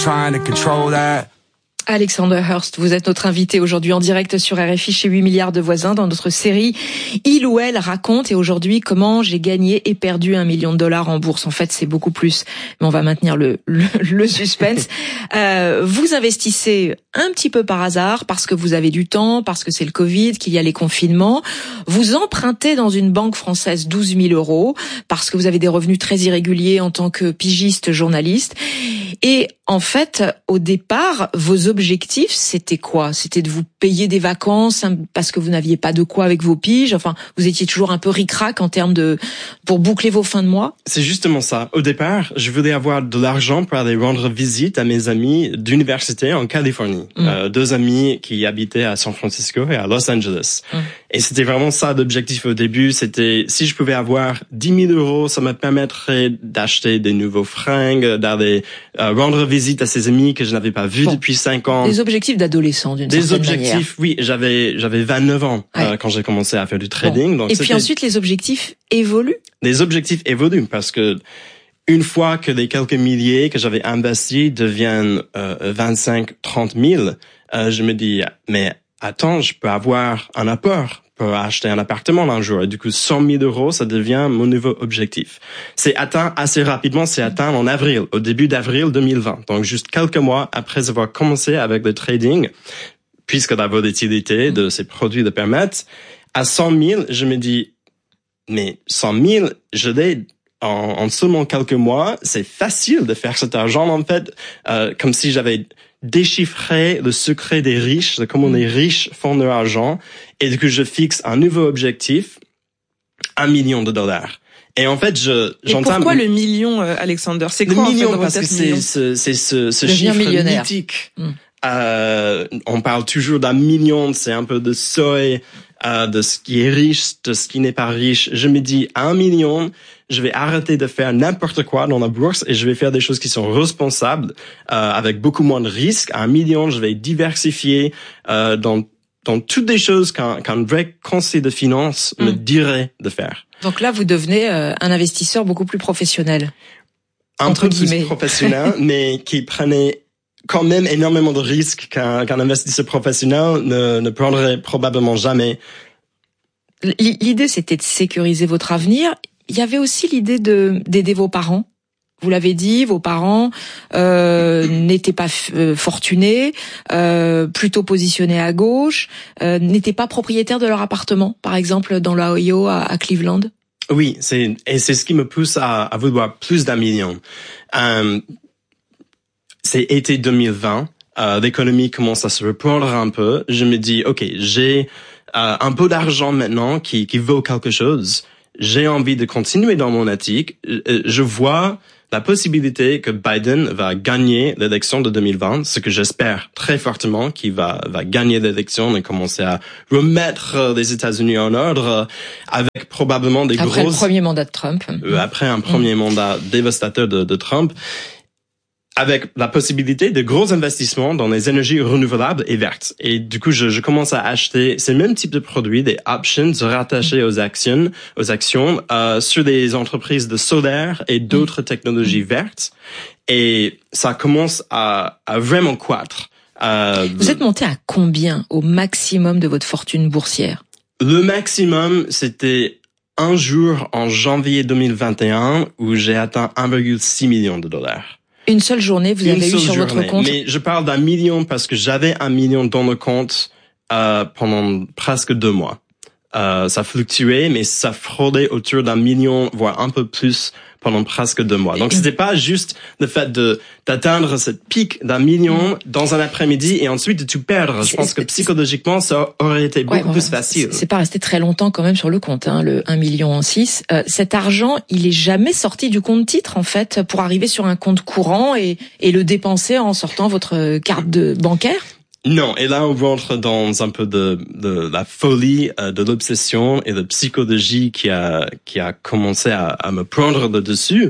trying to control that. Alexander Hurst, vous êtes notre invité aujourd'hui en direct sur RFI chez 8 milliards de voisins dans notre série Il ou Elle raconte, et aujourd'hui comment j'ai gagné et perdu $1 million en bourse. En fait, c'est beaucoup plus, mais on va maintenir le suspense. Vous investissez un petit peu par hasard parce que vous avez du temps, parce que c'est le Covid, qu'il y a les confinements. Vous empruntez dans une banque française 12 000 € parce que vous avez des revenus très irréguliers en tant que pigiste journaliste. Et en fait, au départ, vos objectifs, c'était quoi? C'était de vous payer des vacances parce que vous n'aviez pas de quoi avec vos piges. Enfin, vous étiez toujours un peu ric-rac en termes pour boucler vos fins de mois. C'est justement ça. Au départ, je voulais avoir de l'argent pour aller rendre visite à mes amis d'université en Californie. 2 amis qui habitaient à San Francisco et à Los Angeles. Et c'était vraiment ça l'objectif au début. C'était, si je pouvais avoir 10 000 €, ça me permettrait d'acheter des nouveaux fringues, d'aller rendre visite à ces amis que je n'avais pas vus depuis 5 ans. Des objectifs d'adolescent, d'une certaine manière. Des objectifs, oui. J'avais 29 ans quand j'ai commencé à faire du trading. Donc et puis ensuite, les objectifs évoluent? Les objectifs évoluent parce que une fois que les quelques milliers que j'avais investis deviennent 25-30 000, je me dis, mais attends, je peux avoir un apport pour acheter un appartement un jour. Et du coup, 100 000 €, ça devient mon nouveau objectif. C'est atteint assez rapidement, c'est atteint en avril, au début d'avril 2020. Donc, juste quelques mois après avoir commencé avec le trading, puisque la volatilité de ces produits le permettent, à 100 000, je me dis, mais 100 000, je l'ai en seulement quelques mois. C'est facile de faire cet argent, en fait, comme si j'avais déchiffré le secret des riches, de comment les riches font leur argent, et que je fixe un nouveau objectif, $1 million. Et en fait, j'entends. Pourquoi le million, Alexander? C'est quoi, le million, en fait, parce que c'est ce chiffre mythique. On parle toujours d'1 million, c'est un peu de seuil, de ce qui est riche, de ce qui n'est pas riche. Je me dis, à 1 million, je vais arrêter de faire n'importe quoi dans la bourse et je vais faire des choses qui sont responsables, avec beaucoup moins de risques. À 1 million, je vais diversifier, dans toutes les choses qu'un vrai conseil de finance me dirait de faire. Donc là, vous devenez un investisseur beaucoup plus professionnel. Un peu plus professionnel, mais qui prenait quand même énormément de risques qu'un investisseur professionnel ne prendrait probablement jamais. L'idée, c'était de sécuriser votre avenir. Il y avait aussi l'idée d'aider vos parents. Vous l'avez dit, vos parents n'étaient pas fortunés, plutôt positionnés à gauche, n'étaient pas propriétaires de leur appartement, par exemple dans l'Ohio à Cleveland. Oui, c'est ce qui me pousse à vouloir plus d'1 million. C'est été 2020, l'économie commence à se reprendre un peu. Je me dis, ok, j'ai un peu d'argent maintenant qui vaut quelque chose. J'ai envie de continuer dans mon éthique. Je vois la possibilité que Biden va gagner l'élection de 2020, ce que j'espère très fortement qu'il va gagner l'élection et commencer à remettre les États-Unis en ordre avec probablement des Après le premier mandat de Trump. Après un premier mandat dévastateur de Trump. Avec la possibilité de gros investissements dans les énergies renouvelables et vertes. Et du coup, je commence à acheter ces mêmes types de produits, des options rattachés aux actions, sur des entreprises de solaire et d'autres technologies vertes. Et ça commence à vraiment croître. Vous êtes monté à combien au maximum de votre fortune boursière? Le maximum, c'était un jour en janvier 2021 où j'ai atteint 1,6 million $. Une seule journée, vous avez eu sur votre compte? Mais je parle d'1 million parce que j'avais 1 million dans le compte pendant presque 2 mois. Ça fluctuait, mais ça fraudait autour d'1 million, voire un peu plus pendant presque 2 mois. Donc c'était pas juste le fait d'atteindre cette pic d'1 million dans un après-midi et ensuite de tout perdre. Je pense que psychologiquement, ça aurait été beaucoup plus facile. C'est pas resté très longtemps quand même sur le compte, le 1,6 million. Cet argent, il est jamais sorti du compte titre, en fait, pour arriver sur un compte courant et le dépenser en sortant votre carte bancaire? Non, et là on rentre dans un peu de la folie, de l'obsession et de psychologie qui a commencé à me prendre le dessus.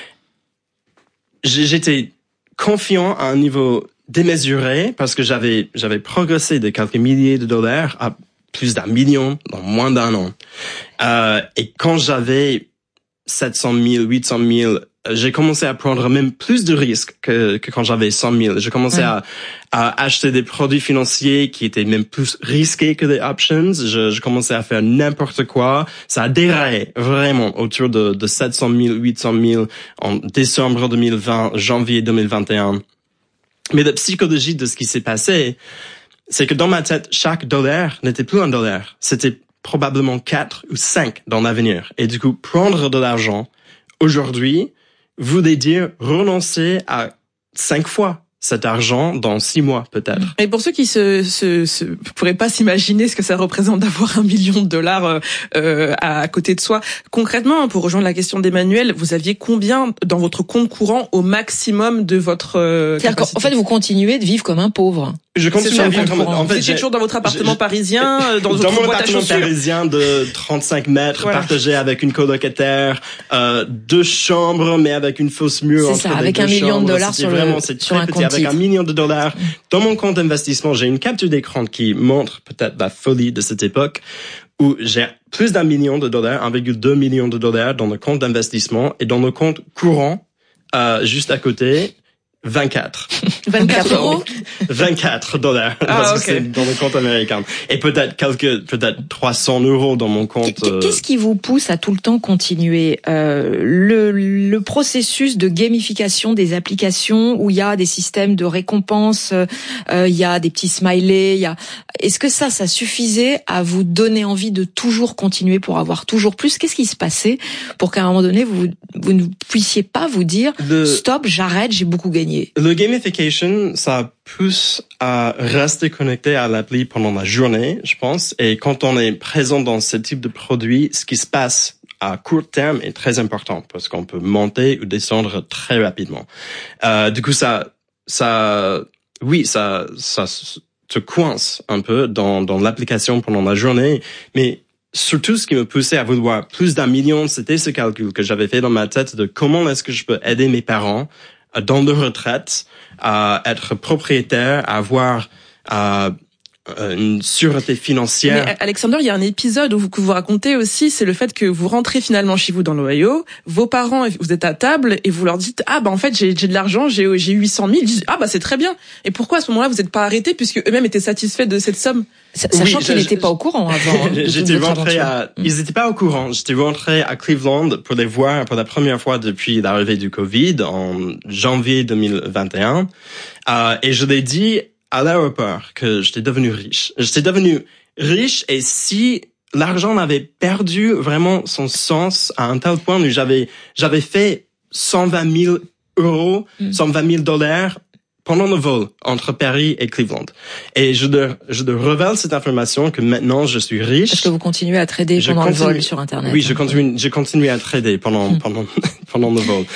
J'étais confiant à un niveau démesuré parce que j'avais progressé de quelques milliers de dollars à plus d'1 million dans moins d'1 an. Et quand j'avais 700 000, 800 000 j'ai commencé à prendre même plus de risques que quand j'avais 100 000. J'ai commencé à acheter des produits financiers qui étaient même plus risqués que des options. Je commençais à faire n'importe quoi. Ça a déraillé vraiment autour de 700 000, 800 000 en décembre 2020, janvier 2021. Mais la psychologie de ce qui s'est passé, c'est que dans ma tête, chaque dollar n'était plus un dollar. C'était probablement 4 ou 5 dans l'avenir. Et du coup, prendre de l'argent aujourd'hui voulait dire renoncer à 5 fois cet argent dans 6 mois, peut-être. Et pour ceux qui se pourraient pas s'imaginer ce que ça représente d'avoir $1 million à côté de soi, concrètement, pour rejoindre la question d'Emmanuel, vous aviez combien dans votre compte courant au maximum de votre capacité? En fait, vous continuez de vivre comme un pauvre. Je continue à vivre comme en fait, j'ai toujours dans votre appartement parisien, dans votre mon boîte à appartement chaussures parisien de 35 mètres, partagé avec une colocataire, 2 chambres, mais avec une fausse mur entre les deux chambres. Avec $1 million sur un compte titre. Avec $1 million. Dans mon compte d'investissement, j'ai une capture d'écran qui montre peut-être la folie de cette époque où j'ai plus $1 million, 1,2 million dans le compte d'investissement et dans le compte courant, juste à côté, 24 euros? 24 dollars. Parce que c'est dans le compte américain. Et peut-être 300 euros dans mon compte. Qu'est-ce qui vous pousse à tout le temps continuer? Le processus de gamification des applications où il y a des systèmes de récompenses, il y a des petits smileys, est-ce que ça suffisait à vous donner envie de toujours continuer pour avoir toujours plus? Qu'est-ce qui se passait pour qu'à un moment donné, vous ne puissiez pas vous dire stop, j'arrête, j'ai beaucoup gagné? Le gamification, ça pousse à rester connecté à l'appli pendant la journée, je pense. Et quand on est présent dans ce type de produit, ce qui se passe à court terme est très important parce qu'on peut monter ou descendre très rapidement. Du coup, ça te coince un peu dans l'application pendant la journée, mais surtout, ce qui me poussait à vouloir plus d'1 million, c'était ce calcul que j'avais fait dans ma tête de comment est-ce que je peux aider mes parents dans leur retraite à être propriétaire, à avoir une sûreté financière. Mais Alexander, il y a un épisode que vous racontez aussi, c'est le fait que vous rentrez finalement chez vous dans l'Ohio, vos parents, vous êtes à table et vous leur dites en fait j'ai de l'argent, j'ai 800 000, ils disent c'est très bien. Et pourquoi à ce moment-là vous n'êtes pas arrêté puisque eux-mêmes étaient satisfaits de cette somme? Sachant qu'ils n'étaient pas au courant avant. J'étais rentré ils n'étaient pas au courant. J'étais rentré à Cleveland pour les voir pour la première fois depuis l'arrivée du Covid en janvier 2021. Et je l'ai dit à l'aéroport que j'étais devenu riche. J'étais devenu riche et si l'argent avait perdu vraiment son sens à un tel point où j'avais fait 120 000 euros, 120 000 dollars pendant le vol entre Paris et Cleveland. Et je te révèle cette information que maintenant je suis riche. Est-ce que vous continuez à trader pendant le vol sur Internet? Oui, j'ai continué à trader pendant le vol.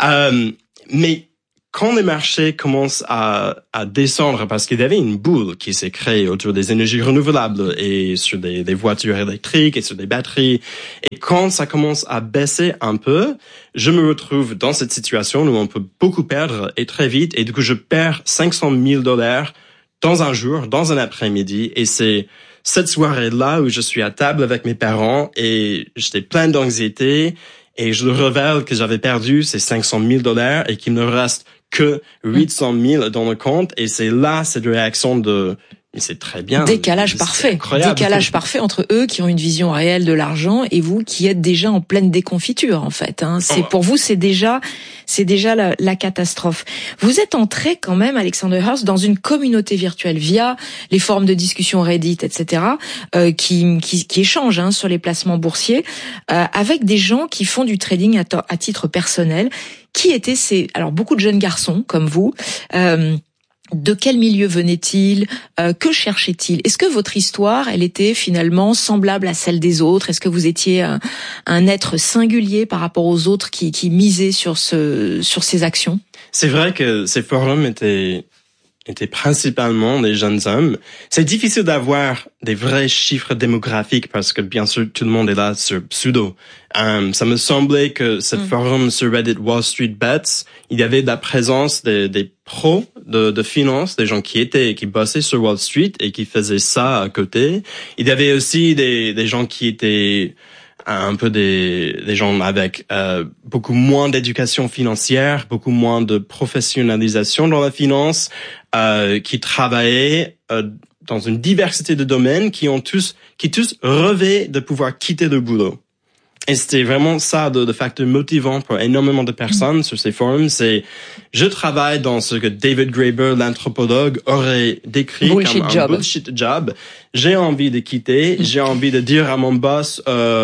Mais quand les marchés commencent à descendre, parce qu'il y avait une boule qui s'est créée autour des énergies renouvelables et sur des voitures électriques et sur des batteries, et quand ça commence à baisser un peu, je me retrouve dans cette situation où on peut beaucoup perdre et très vite, et du coup je perds $500 000 dans un jour, dans un après-midi, et c'est cette soirée-là où je suis à table avec mes parents et j'étais plein d'anxiété, et je leur révèle que j'avais perdu ces $500 000 et qu'il me reste que 800 000 dans le compte, et c'est là cette réaction de mais c'est très bien. Décalage parfait. Décalage parfait entre eux qui ont une vision réelle de l'argent et vous qui êtes déjà en pleine déconfiture en fait. Pour vous c'est déjà la catastrophe. Vous êtes entré quand même, Alexander Hurst, dans une communauté virtuelle via les forums de discussion Reddit, etc. Qui échangent sur les placements boursiers avec des gens qui font du trading à titre personnel. Qui étaient alors beaucoup de jeunes garçons comme vous. De quel milieu venaient-ils? Que cherchaient-ils? Est-ce que votre histoire, elle était finalement semblable à celle des autres? Est-ce que vous étiez un être singulier par rapport aux autres qui misaient sur ces actions? C'est vrai que ces forums étaient principalement des jeunes hommes. C'est difficile d'avoir des vrais chiffres démographiques parce que bien sûr tout le monde est là sur pseudo. Ça me semblait que ce forum sur Reddit Wall Street Bets, il y avait de la présence des pros de finance, des gens qui bossaient sur Wall Street et qui faisaient ça à côté. Il y avait aussi des gens qui étaient un peu des gens avec beaucoup moins d'éducation financière, beaucoup moins de professionnalisation dans la finance, qui travaillaient dans une diversité de domaines, qui tous rêvaient de pouvoir quitter le boulot. Et c'était vraiment ça de facteur motivant pour énormément de personnes sur ces forums. C'est, je travaille dans ce que David Graeber, l'anthropologue, aurait décrit comme un bullshit job. J'ai envie de quitter. J'ai envie de dire à mon boss,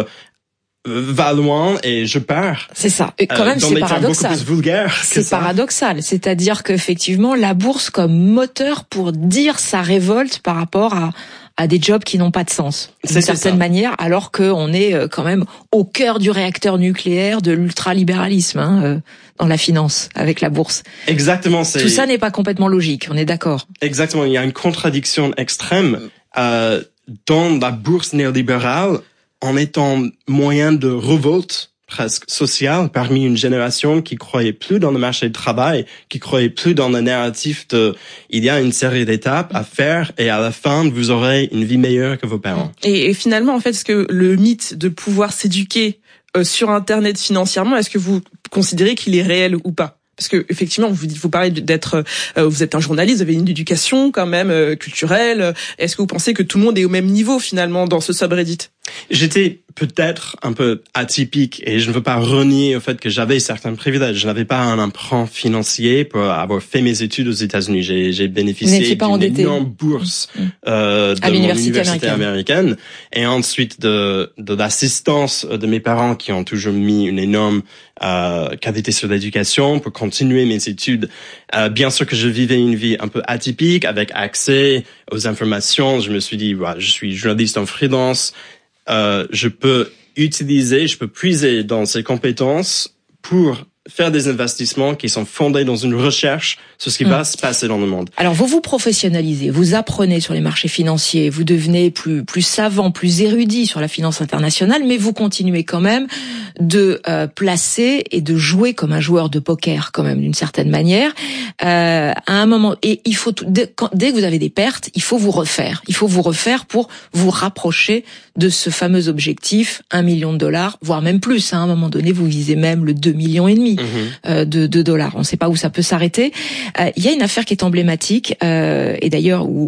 va loin et je pars. C'est ça. Et quand même, c'est paradoxal. C'est paradoxal. C'est-à-dire qu'effectivement, la bourse comme moteur pour dire sa révolte par rapport à des jobs qui n'ont pas de sens, d'une certaine manière, alors qu'on est quand même au cœur du réacteur nucléaire de l'ultralibéralisme dans la finance, avec la bourse. Exactement. Tout ça n'est pas complètement logique, on est d'accord. Exactement, il y a une contradiction extrême dans la bourse néolibérale en étant moyen de révolte presque sociale parmi une génération qui croyait plus dans le marché du travail, qui croyait plus dans le narratif de il y a une série d'étapes à faire et à la fin vous aurez une vie meilleure que vos parents. Et finalement, en fait, est-ce que le mythe de pouvoir s'éduquer sur Internet financièrement, est-ce que vous considérez qu'il est réel ou pas? Parce que effectivement, vous parlez d'être, vous êtes un journaliste, vous avez une éducation quand même culturelle. Est-ce que vous pensez que tout le monde est au même niveau finalement dans ce subreddit? J'étais peut-être un peu atypique et je ne veux pas renier au fait que j'avais certains privilèges. Je n'avais pas un emprunt financier pour avoir fait mes études aux États-Unis. J'ai bénéficié d'une énorme bourse de l'université américaine et ensuite de l'assistance de mes parents qui ont toujours mis une énorme qualité sur l'éducation pour continuer mes études. Bien sûr que je vivais une vie un peu atypique avec accès aux informations. Je me suis dit, je suis journaliste en freelance. Je peux puiser dans ces compétences pour faire des investissements qui sont fondés dans une recherche sur ce qui va se passer dans le monde. Alors vous professionnalisez, vous apprenez sur les marchés financiers, vous devenez plus savant, plus érudit sur la finance internationale, mais vous continuez quand même de placer et de jouer comme un joueur de poker quand même d'une certaine manière. À un moment, et il faut dès que vous avez des pertes, il faut vous refaire pour vous rapprocher de ce fameux objectif, $1 million, voire même plus. À un moment donné, vous visez même le 2,5 millions de dollars. On ne sait pas où ça peut s'arrêter. Il y a une affaire qui est emblématique, et d'ailleurs où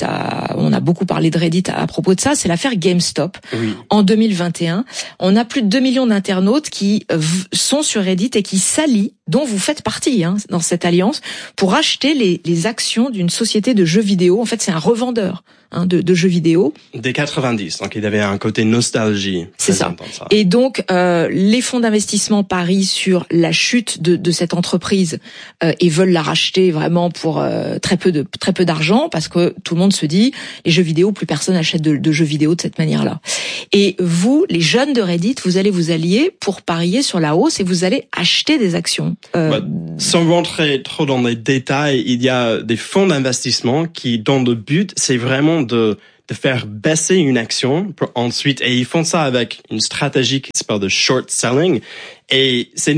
on a beaucoup parlé de Reddit à propos de ça, c'est l'affaire GameStop. Oui. En 2021, on a plus de 2 millions d'internautes qui sont sur Reddit et qui s'allient, dont vous faites partie dans cette alliance, pour acheter les actions d'une société de jeux vidéo. En fait, c'est un revendeur de jeux vidéo. Des 90, donc il y avait un côté nostalgie. C'est ça. Et donc, les fonds d'investissement parient sur la chute de cette entreprise et veulent la racheter vraiment pour très peu d'argent, parce que tout le monde se dit, les jeux vidéo, plus personne achète de jeux vidéo de cette manière-là. Et vous, les jeunes de Reddit, vous allez vous allier pour parier sur la hausse et vous allez acheter des actions. Sans rentrer trop dans les détails, il y a des fonds d'investissement dont le but, c'est vraiment de faire baisser une action pour ensuite, et ils font ça avec une stratégie qui s'appelle de short selling, et c'est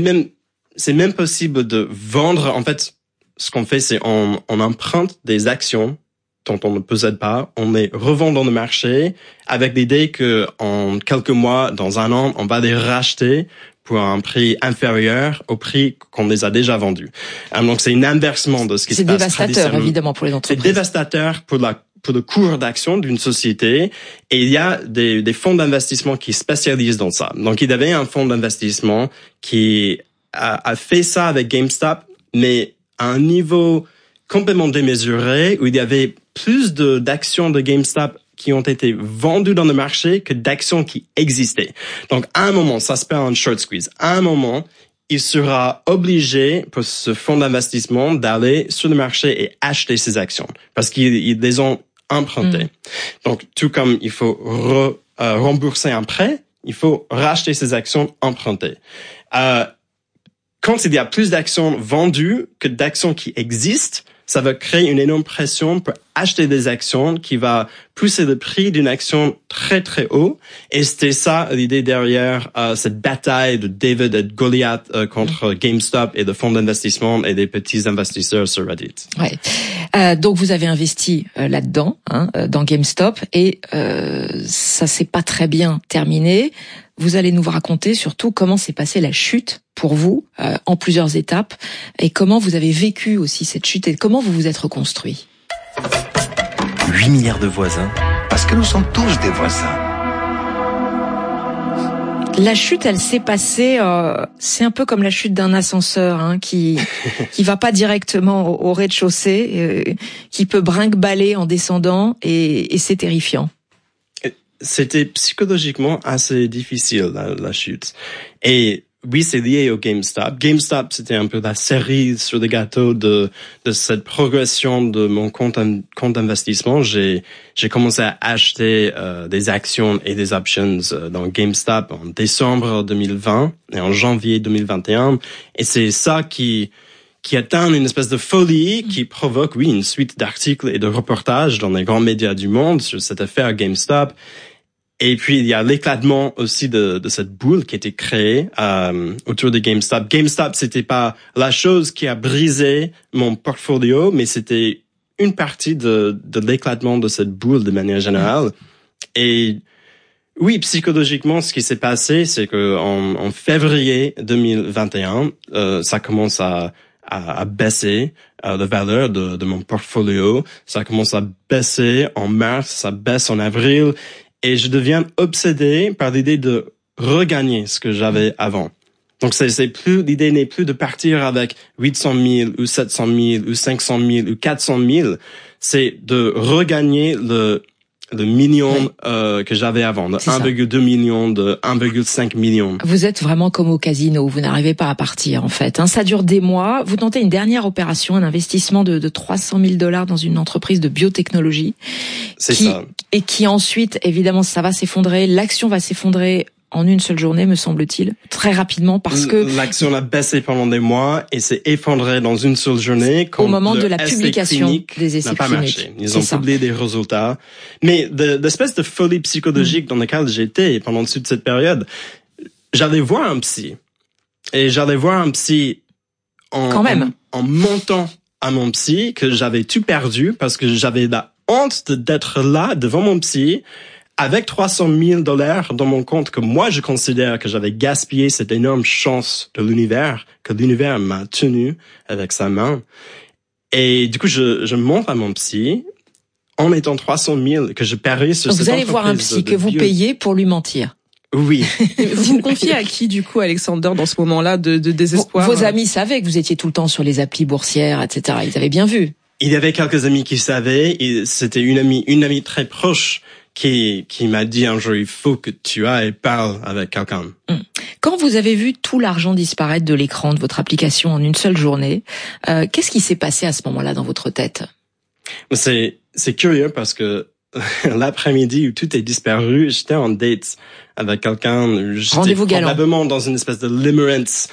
même possible de vendre. En fait, ce qu'on fait, c'est on emprunte des actions dont on ne possède pas, on les revend dans le marché avec l'idée que en quelques mois, dans un an, on va les racheter pour un prix inférieur au prix qu'on les a déjà vendus. Donc c'est un inversement de ce qui se passe traditionnellement. C'est dévastateur, évidemment, pour les entreprises. C'est dévastateur pour le cours d'action d'une société, et il y a des fonds d'investissement qui spécialisent dans ça. Donc il y avait un fonds d'investissement qui a fait ça avec GameStop, mais à un niveau complètement démesuré, où il y avait plus d'actions de GameStop qui ont été vendues dans le marché que d'actions qui existaient. Donc, à un moment, ça s'appelle un short squeeze. À un moment, il sera obligé, pour ce fonds d'investissement, d'aller sur le marché et acheter ces actions, parce qu'ils les ont empruntées. Donc, tout comme il faut rembourser un prêt, il faut racheter ces actions empruntées. Quand il y a plus d'actions vendues que d'actions qui existent, ça va créer une énorme pression pour acheter des actions qui va pousser le prix d'une action très très haut. Et c'était ça l'idée derrière cette bataille de David et Goliath contre GameStop et le fonds d'investissement et des petits investisseurs sur Reddit. Ouais. Donc vous avez investi là-dedans, dans GameStop, et ça s'est pas très bien terminé. vous allez nous raconter surtout comment s'est passée la chute pour vous, en plusieurs étapes, et comment vous avez vécu aussi cette chute et comment vous vous êtes reconstruit. 8 milliards de voisins, parce que nous sommes tous des voisins. La chute, elle s'est passée, c'est un peu comme la chute d'un ascenseur qui va pas directement au rez-de-chaussée, qui peut brinque-baller en descendant, et c'est terrifiant. C'était psychologiquement assez difficile, la chute. Et oui, c'est lié au GameStop. GameStop, c'était un peu la cerise sur le gâteau de cette progression de mon compte d'investissement. J'ai commencé à acheter des actions et des options dans GameStop en décembre 2020 et en janvier 2021. Et c'est ça qui atteint une espèce de folie qui provoque, oui, une suite d'articles et de reportages dans les grands médias du monde sur cette affaire GameStop. Et puis, il y a l'éclatement aussi de cette boule qui a été créée autour de GameStop. GameStop, c'était pas la chose qui a brisé mon portfolio, mais c'était une partie de l'éclatement de cette boule de manière générale. Et oui, psychologiquement, ce qui s'est passé, c'est que en février 2021, ça commence à baisser la valeur de mon portfolio. Ça commence à baisser en mars, ça baisse en avril. Et je deviens obsédé par l'idée de regagner ce que j'avais avant. Donc l'idée n'est plus de partir avec 800 000 ou 700 000 ou 500 000 ou 400 000. C'est de regagner le million que j'avais avant, de 1,2 million, de 1,5 million. Vous êtes vraiment comme au casino, vous n'arrivez pas à partir en fait. Ça dure des mois. Vous tentez une dernière opération, un investissement de $300 000 dans une entreprise de biotechnologie. C'est ça. Et qui ensuite, évidemment, ça va s'effondrer. L'action va s'effondrer en une seule journée, me semble-t-il, très rapidement, parce que l'action a baissé pendant des mois et s'est effondrée dans une seule journée quand au moment de la publication des essais n'a pas cliniques. Marché. Ils ont publié des résultats, mais l'espèce de folie psychologique dans laquelle j'étais pendant toute cette période, j'allais voir un psy en montant à mon psy que j'avais tout perdu parce que j'avais la honte d'être là devant mon psy avec $300 000 dans mon compte que moi je considère que j'avais gaspillé cette énorme chance de l'univers, que l'univers m'a tenu avec sa main. Et du coup, je montre à mon psy en mettant 300 000 que je parie sur cette entreprise. Vous allez voir un psy que vous payez pour lui mentir. Oui. Vous vous confiez à qui, du coup, Alexander, dans ce moment-là de désespoir? Vos amis savaient que vous étiez tout le temps sur les applis boursières, etc. Ils avaient bien vu. Il y avait quelques amis qui savaient, et c'était une amie très proche qui m'a dit un jour, il faut que tu ailles et parles avec quelqu'un. Quand vous avez vu tout l'argent disparaître de l'écran de votre application en une seule journée, qu'est-ce qui s'est passé à ce moment-là dans votre tête? C'est curieux parce que l'après-midi où tout est disparu, j'étais en date avec quelqu'un. J'étais probablement dans une espèce de limerence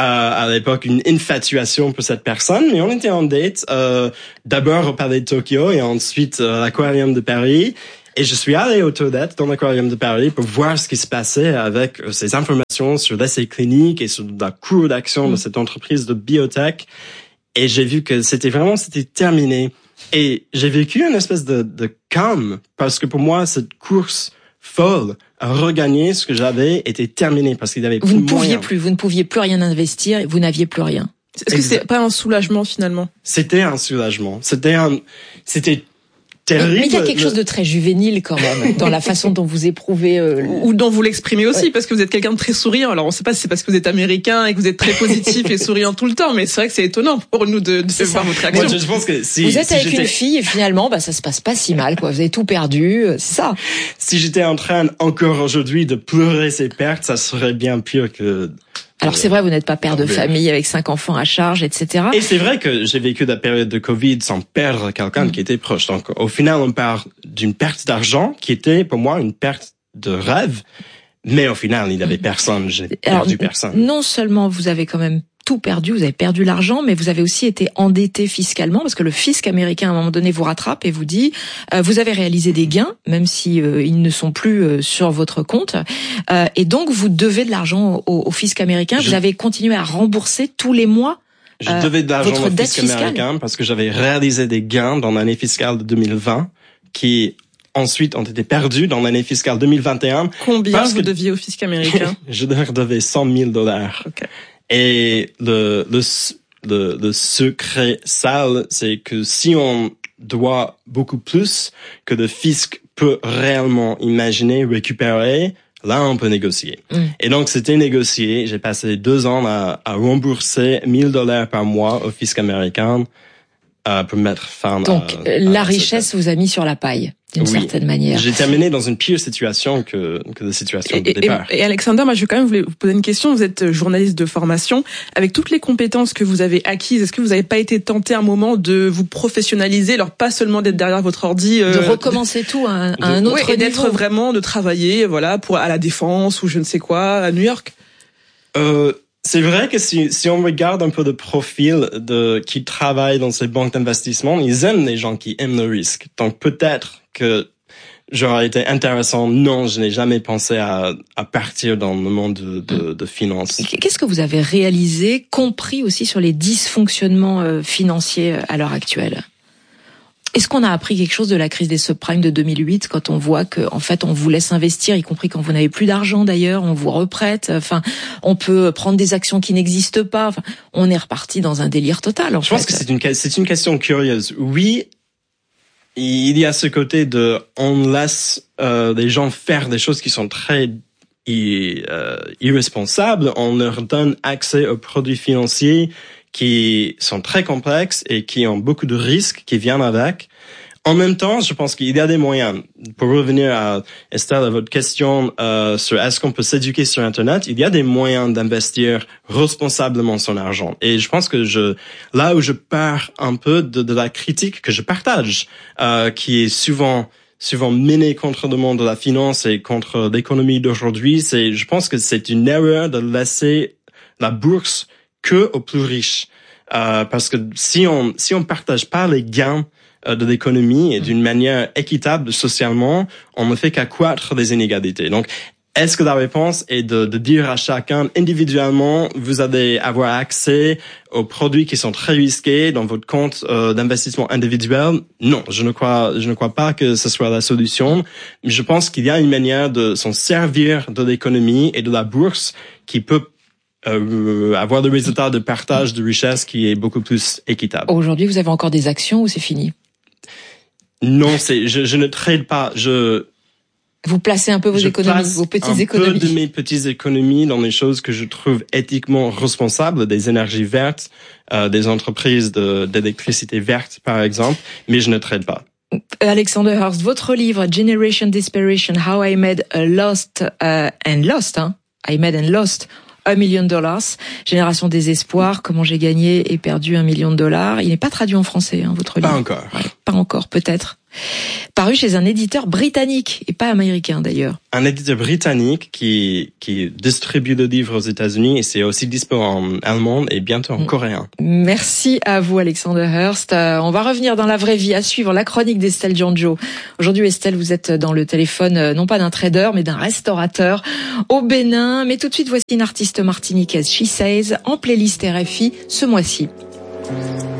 à l'époque, une infatuation pour cette personne, mais on était en date d'abord au Palais de Tokyo et ensuite à l'Aquarium de Paris. Et je suis allé aux toilettes dans l'Aquarium de Paris pour voir ce qui se passait avec ces informations sur l'essai clinique et sur la cour d'action de cette entreprise de biotech. Et j'ai vu que c'était terminé. Et j'ai vécu une espèce de calme parce que pour moi, cette course folle à regagner ce que j'avais était terminée parce qu'il y avait plus Vous ne pouviez plus rien investir, vous n'aviez plus rien. Est-ce que c'est pas un soulagement finalement? C'était un soulagement. C'était terrible. Mais il y a quelque chose de très juvénile quand même dans la façon dont vous éprouvez ou dont vous l'exprimez aussi, parce que vous êtes quelqu'un de très souriant. Alors on sait pas si c'est parce que vous êtes américain et que vous êtes très positif et souriant tout le temps, mais c'est vrai que c'est étonnant pour nous de voir votre réaction. Moi, je pense que vous êtes avec une fille et finalement ça se passe pas si mal, quoi. Vous avez tout perdu, c'est ça. Si j'étais en train encore aujourd'hui de pleurer ces pertes, ça serait bien pire que... Alors c'est vrai, vous n'êtes pas père de famille avec 5 enfants à charge, etc. Et c'est vrai que j'ai vécu la période de Covid sans perdre quelqu'un qui était proche. Donc au final, on parle d'une perte d'argent qui était pour moi une perte de rêve. Mais au final, il n'y avait personne, j'ai perdu personne. Non seulement vous avez quand même tout perdu, vous avez perdu l'argent, mais vous avez aussi été endetté fiscalement parce que le fisc américain à un moment donné vous rattrape et vous dit vous avez réalisé des gains même si ils ne sont plus sur votre compte et donc vous devez de l'argent au fisc américain. Vous avez continué à rembourser tous les mois. Je devais de l'argent au fisc américain parce que j'avais réalisé des gains dans l'année fiscale de 2020 qui ensuite ont été perdus dans l'année fiscale 2021. Combien vous deviez au fisc américain? Je leur devais $100,000. Okay. Et le secret sale, c'est que si on doit beaucoup plus que le fisc peut réellement imaginer récupérer, là, on peut négocier. Et donc, c'était négocié. J'ai passé 2 ans à rembourser $1,000 par mois au fisc américain pour mettre fin donc, la richesse vous a mis sur la paille, d'une certaine manière. J'ai terminé dans une pire situation que la situation de départ. Et Alexander, moi, je vais quand même vous poser une question. Vous êtes journaliste de formation. Avec toutes les compétences que vous avez acquises, est-ce que vous n'avez pas été tenté un moment de vous professionnaliser, alors pas seulement d'être derrière votre ordi, de recommencer tout à un autre niveau, et d'être vraiment, de travailler, voilà, à la Défense ou je ne sais quoi, à New York? C'est vrai que si on regarde un peu le profil qui travaillent dans ces banques d'investissement, ils aiment les gens qui aiment le risque. Donc peut-être que j'aurais été intéressant. Non, je n'ai jamais pensé à partir dans le monde de finance. Qu'est-ce que vous avez réalisé, compris aussi sur les dysfonctionnements financiers à l'heure actuelle? Est-ce qu'on a appris quelque chose de la crise des subprimes de 2008 quand on voit que, en fait, on vous laisse investir, y compris quand vous n'avez plus d'argent d'ailleurs, on vous reprête, enfin, on peut prendre des actions qui n'existent pas, enfin, on est reparti dans un délire total, en fait. Je pense que c'est une question curieuse. Oui, il y a ce côté de, on laisse, les gens faire des choses qui sont très, irresponsables, on leur donne accès aux produits financiers qui sont très complexes et qui ont beaucoup de risques qui viennent avec. En même temps, je pense qu'il y a des moyens. Pour revenir à Estelle, à votre question sur est-ce qu'on peut s'éduquer sur Internet, il y a des moyens d'investir responsablement son argent. Et je pense que là où je pars un peu de la critique que je partage, qui est souvent menée contre le monde de la finance et contre l'économie d'aujourd'hui, je pense que c'est une erreur de laisser la bourse que aux plus riches, parce que si on partage pas les gains de l'économie et d'une manière équitable socialement, on ne fait qu'accroître les inégalités. Donc, est-ce que la réponse est de dire à chacun individuellement, vous allez avoir accès aux produits qui sont très risqués dans votre compte d'investissement individuel? Non, je ne crois pas que ce soit la solution. Je pense qu'il y a une manière de s'en servir de l'économie et de la bourse qui peut avoir le résultat de partage de richesse qui est beaucoup plus équitable. Aujourd'hui, vous avez encore des actions ou c'est fini? Non, je ne trade pas. Vous placez un peu vos économies, vos petites économies. Un peu de mes petites économies dans des choses que je trouve éthiquement responsables, des énergies vertes, des entreprises d'électricité verte, par exemple, mais je ne trade pas. Alexander Hurst, votre livre Generation Desperation, How I Made a Lost and Lost, I Made and Lost $1 million, Génération désespoir, comment j'ai gagné et perdu $1 million. Il n'est pas traduit en français, votre livre. Pas encore. Ouais, pas encore, peut-être. Paru chez un éditeur britannique et pas américain d'ailleurs. Un éditeur britannique qui distribue le livre aux États-Unis et c'est aussi disponible en allemand et bientôt en coréen. Merci à vous Alexander Hurst. On va revenir dans la vraie vie à suivre la chronique d'Estelle Giangio. Aujourd'hui Estelle, vous êtes dans le téléphone non pas d'un trader mais d'un restaurateur au Bénin. Mais tout de suite voici une artiste martiniquaise, She Says, en playlist RFI ce mois-ci.